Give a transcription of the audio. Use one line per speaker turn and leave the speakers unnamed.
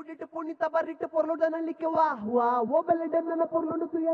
Edit punita barrit por lo dan lique wa o belle den na por lo